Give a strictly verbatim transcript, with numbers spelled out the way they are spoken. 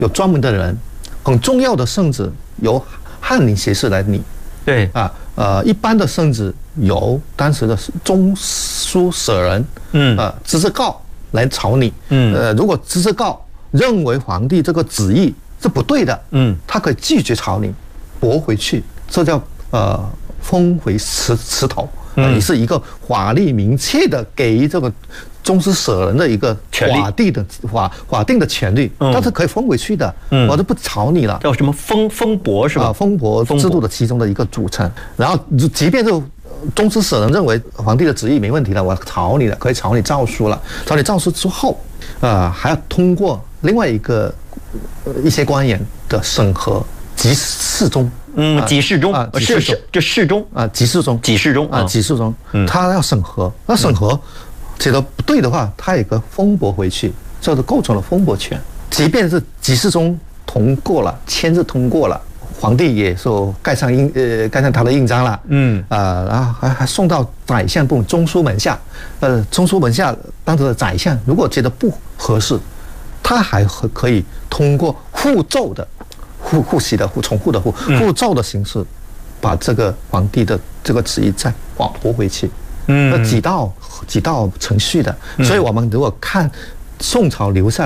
有专门的人，很重要的圣旨由翰林学士来拟。 对啊，呃，一般的圣旨由当时的中书舍人，嗯，呃，知制诰来草拟。嗯，呃，如果知制诰认为皇帝这个旨意是不对的，嗯，他可以拒绝草拟，驳回去，这叫呃封回池池头。嗯，也是一个法律明确的给予这个中书舍人的一个法定的法法定的权利，嗯、但是可以封回去的，嗯、我就不草拟了。 叫什么封封驳是吧？ 啊，封驳制度的其中的一个组成。然后，即便是中书舍人认为皇帝的旨意没问题了，我草拟了，可以草拟诏书了。草拟诏书之后，呃，还要通过另外一个一些官员的审核及适中。 嗯，几世中啊，是是，这世中啊，几世中， 几世中啊，几世中，他要审核，那审核写的不对的话，他有个封驳回去，这就构成了封驳权。即便是几世中通过了，签字通过了，皇帝也说盖上印呃盖上他的印章了，嗯啊，然后还还送到宰相部中书门下，呃，中书门下当时的宰相如果觉得不合适，他还可以通过复奏的。复复习的复重复的复复奏的形式，把这个皇帝的这个旨意再往驳回去，嗯，那几道几道程序的，所以我们如果看宋朝留下来。